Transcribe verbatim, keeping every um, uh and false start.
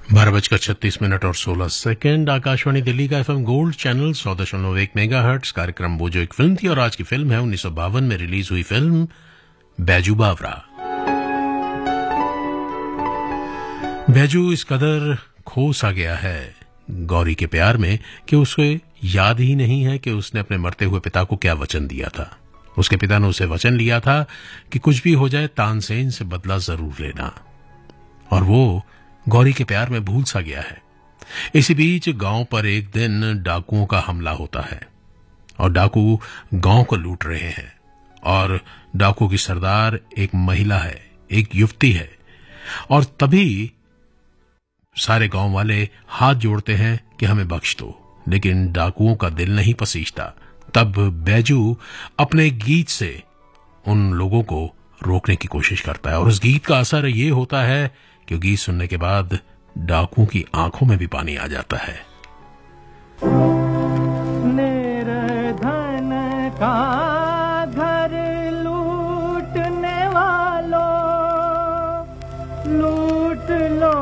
बारह बजकर छत्तीस मिनट और सोलह सेकंड। आकाशवाणी दिल्ली का एफएम गोल्ड चैनल सौ दशमलव एक मेगा हर्ट्ज। कार्यक्रम वो जो एक फिल्म थी, और आज की फिल्म है उन्नीस सौ बावन में रिलीज हुई फिल्म बैजू बावरा। बैजू इस कदर खो सा गया है गौरी के प्यार में कि उसे याद ही नहीं है कि उसने अपने मरते हुए पिता को क्या वचन दिया था। उसके पिता ने उसे वचन लिया था कि कुछ भी हो जाए तानसेन से बदला जरूर लेना, और वो गौरी के प्यार में भूल सा गया है। इसी बीच गांव पर एक दिन डाकुओं का हमला होता है और डाकू गांव को लूट रहे हैं, और डाकुओं की सरदार एक महिला है, एक युवती है। और तभी सारे गांव वाले हाथ जोड़ते हैं कि हमें बख्श दो, लेकिन डाकुओं का दिल नहीं पसीजता। तब बैजू अपने गीत से उन लोगों को रोकने की कोशिश करता है, और उस गीत का असर ये होता है कि गीत सुनने के बाद डाकुओं की आंखों में भी पानी आ जाता है। निर्धन का